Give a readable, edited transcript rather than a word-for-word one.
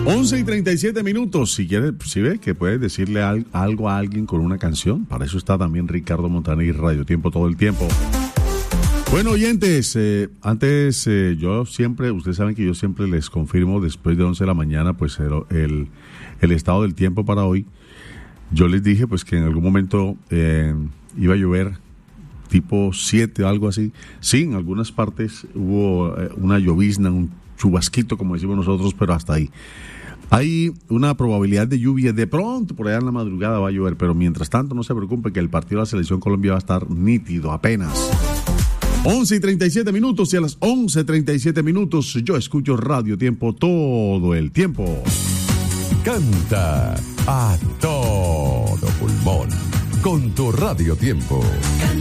11:37. Si quieres, si ves que puedes decirle algo a alguien con una canción, para eso está también Ricardo Montaner y Radio Tiempo todo el tiempo. Bueno, oyentes, antes yo siempre, ustedes saben que yo siempre les confirmo después de 11 de la mañana, pues el estado del tiempo para hoy. Yo les dije pues que en algún momento iba a llover tipo 7 o algo así. Sí, en algunas partes hubo una llovizna, un chubasquito como decimos nosotros, pero hasta ahí. Hay una probabilidad de lluvia, de pronto por allá en la madrugada va a llover, pero mientras tanto no se preocupe que el partido de la Selección Colombia va a estar nítido apenas. 11:37 y a las 11:37 yo escucho Radio Tiempo todo el tiempo. Canta a todo pulmón con tu Radio Tiempo.